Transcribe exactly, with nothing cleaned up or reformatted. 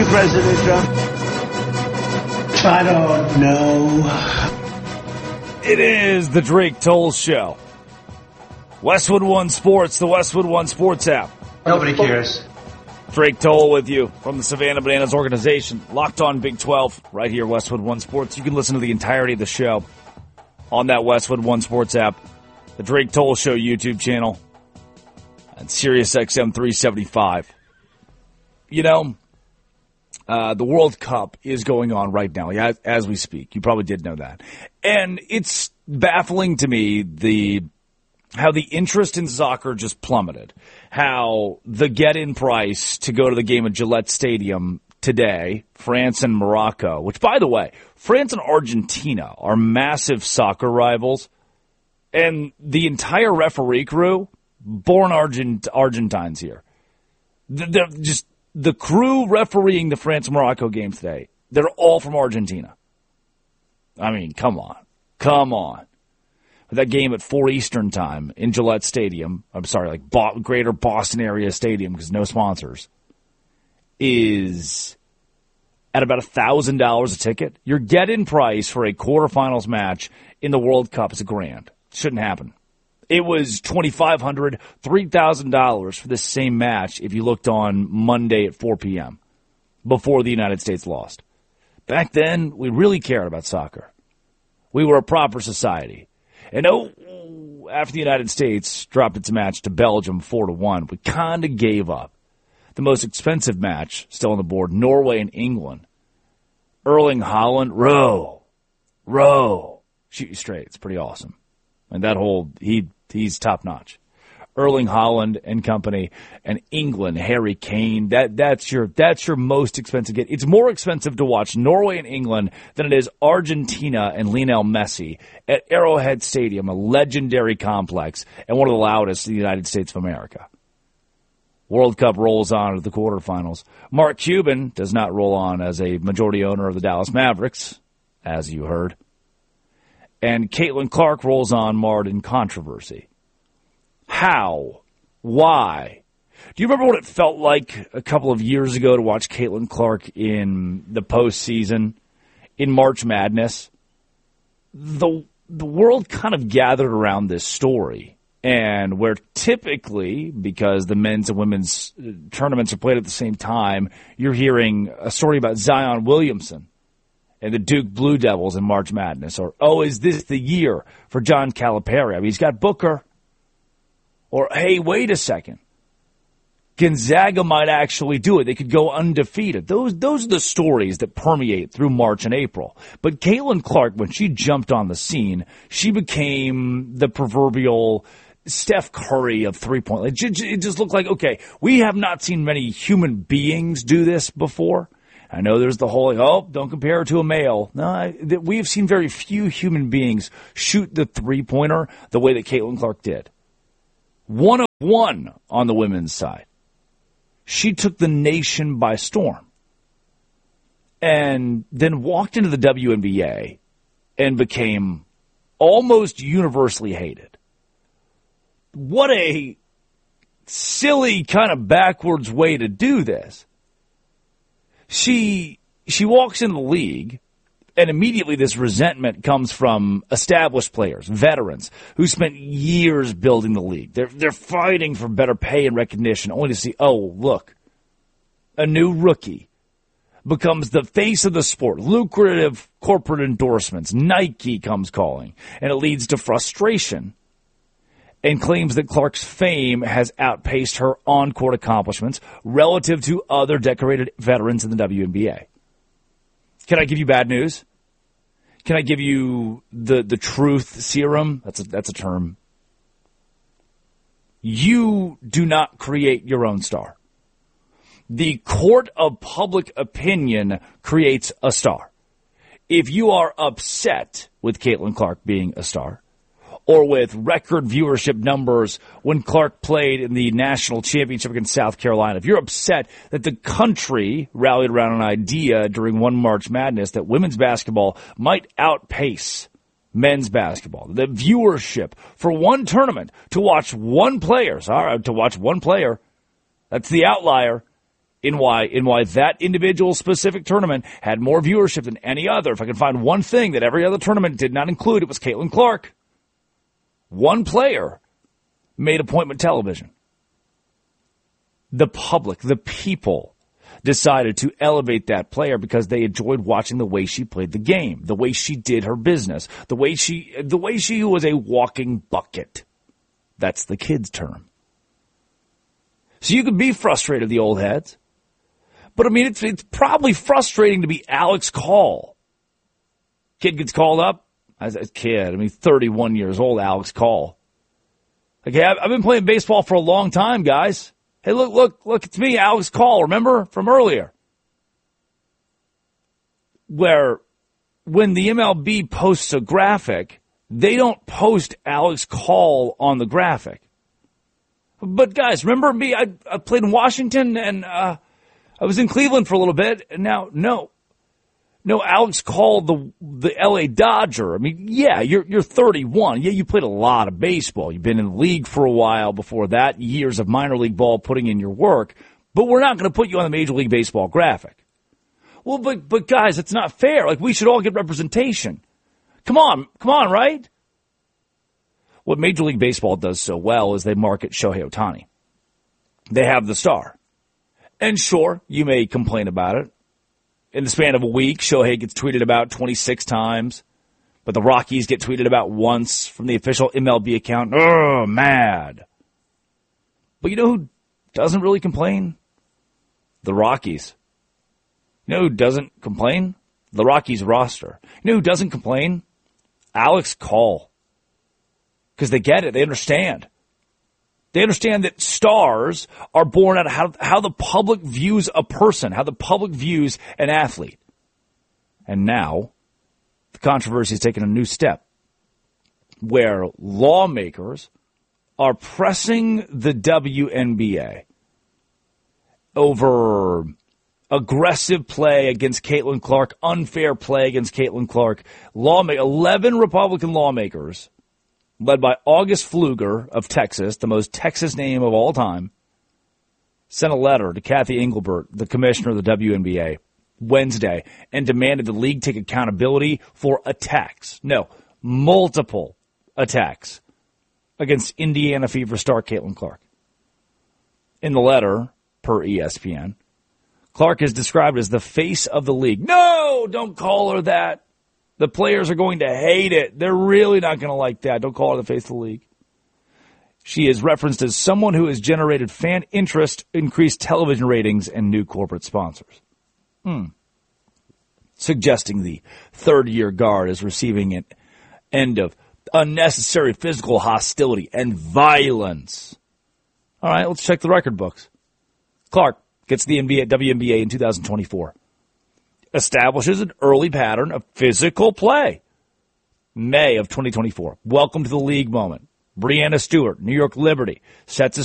President Trump? I don't know. It is the Drake Toll Show. Westwood One Sports, the Westwood One Sports app. Nobody cares. Drake Toll with you from the Savannah Bananas organization. Locked on Big twelve, right here, Westwood One Sports. You can listen to the entirety of the show on that Westwood One Sports app, the Drake Toll Show YouTube channel, and Sirius X M three seventy-five. You know, uh, the World Cup is going on right now, as, as we speak. You probably did know that. And it's baffling to me the how the interest in soccer just plummeted. How the get-in price to go to the game at Gillette Stadium today, France and Morocco, which, by the way, France and Argentina are massive soccer rivals, and the entire referee crew, born Argent- Argentines here. They're just the crew refereeing the France-Morocco game today, they're all from Argentina. I mean, come on. Come on. That game at four Eastern time in Gillette Stadium, I'm sorry, like Bo- Greater Boston area stadium because no sponsors, is at about one thousand dollars a ticket. Your get-in price for a quarterfinals match in the World Cup is a grand. Shouldn't happen. It was twenty-five hundred dollars, three thousand dollars for this same match if you looked on Monday at four p.m. before the United States lost. Back then, we really cared about soccer. We were a proper society. And oh, after the United States dropped its match to Belgium four to one, we kind of gave up. The most expensive match still on the board, Norway and England. Erling Haaland, row, row, shoot you straight. It's pretty awesome. And that whole, he he's top-notch. Erling Haaland and company, and England, Harry Kane. That that's your that's your most expensive get. It's more expensive to watch Norway and England than it is Argentina and Lionel Messi at Arrowhead Stadium, a legendary complex and one of the loudest in the United States of America. World Cup rolls on to the quarterfinals. Mark Cuban does not roll on as a majority owner of the Dallas Mavericks, as you heard. And Caitlin Clark rolls on marred in controversy. How? Why? Do you remember what it felt like a couple of years ago to watch Caitlin Clark in the postseason, in March Madness? The, the world kind of gathered around this story, and where typically, because the men's and women's tournaments are played at the same time, you're hearing a story about Zion Williamson and the Duke Blue Devils in March Madness, or, oh, is this the year for John Calipari? I mean, he's got Booker. Or, hey, wait a second. Gonzaga might actually do it. They could go undefeated. Those those are the stories that permeate through March and April. But Caitlin Clark, when she jumped on the scene, she became the proverbial Steph Curry of three-point. It just looked like, okay, we have not seen many human beings do this before. I know there's the whole, oh, don't compare her to a male. No, we have seen very few human beings shoot the three-pointer the way that Caitlin Clark did. One of one on the women's side. She took the nation by storm and then walked into the W N B A and became almost universally hated. What a silly kind of backwards way to do this. She she walks in the league, and immediately this resentment comes from established players, veterans, who spent years building the league. They're, they're fighting for better pay and recognition, only to see, oh, look, a new rookie becomes the face of the sport. Lucrative corporate endorsements. Nike comes calling, and it leads to frustration and claims that Clark's fame has outpaced her on-court accomplishments relative to other decorated veterans in the W N B A. Can I give you bad news? Can I give you the, the truth serum? That's a, that's a term. You do not create your own star. The court of public opinion creates a star. If you are upset with Caitlin Clark being a star, or with record viewership numbers when Clark played in the national championship against South Carolina, if you're upset that the country rallied around an idea during one March Madness that women's basketball might outpace men's basketball, the viewership for one tournament to watch one player, sorry, to watch one player, that's the outlier, in why in why that individual specific tournament had more viewership than any other. If I could find one thing that every other tournament did not include, it was Caitlin Clark. One player made appointment television. The public, the people, decided to elevate that player because they enjoyed watching the way she played the game, the way she did her business, the way she the way she was a walking bucket. That's the kids' term. So you could be frustrated, the old heads. But, I mean, it's, it's probably frustrating to be Alex Call. Kid gets called up. As a kid, I mean, thirty-one years old, Alex Call. Okay, I've, I've been playing baseball for a long time, guys. Hey, look, look, look, it's me, Alex Call. Remember from earlier? Where when the M L B posts a graphic, they don't post Alex Call on the graphic. But, guys, remember me? I, I played in Washington, and uh, I was in Cleveland for a little bit. And now, no. No, Alex Call, the the L A Dodger. I mean, yeah, you're you're thirty-one. Yeah, you played a lot of baseball. You've been in the league for a while before that, years of minor league ball putting in your work. But we're not going to put you on the Major League Baseball graphic. Well, but, but, guys, it's not fair. Like, we should all get representation. Come on, come on, right? What Major League Baseball does so well is they market Shohei Ohtani. They have the star. And sure, you may complain about it. In the span of a week, Shohei gets tweeted about twenty-six times, but the Rockies get tweeted about once from the official M L B account. Oh, mad. But you know who doesn't really complain? The Rockies. You know who doesn't complain? The Rockies roster. You know who doesn't complain? Alex Call. Because they get it. They understand. They understand that stars are born out of how, how the public views a person, how the public views an athlete. And now, the controversy has taken a new step, where lawmakers are pressing the W N B A over aggressive play against Caitlin Clark, unfair play against Caitlin Clark. Lawma- eleven Republican lawmakers, led by August Pfluger of Texas, the most Texas name of all time, sent a letter to Kathy Engelbert, the commissioner of the W N B A, Wednesday, and demanded the league take accountability for attacks. No, multiple attacks against Indiana Fever star Caitlin Clark. In the letter, per E S P N, Clark is described as the face of the league. No, don't call her that. The players are going to hate it. They're really not going to like that. Don't call her the face of the league. She is referenced as someone who has generated fan interest, increased television ratings, and new corporate sponsors. Hmm. Suggesting the third-year guard is receiving an end of unnecessary physical hostility and violence. All right, let's check the record books. Clark gets the N B A, W N B A in two thousand twenty-four. Establishes an early pattern of physical play. May of twenty twenty-four. Welcome to the league moment. Breanna Stewart, New York Liberty, sets a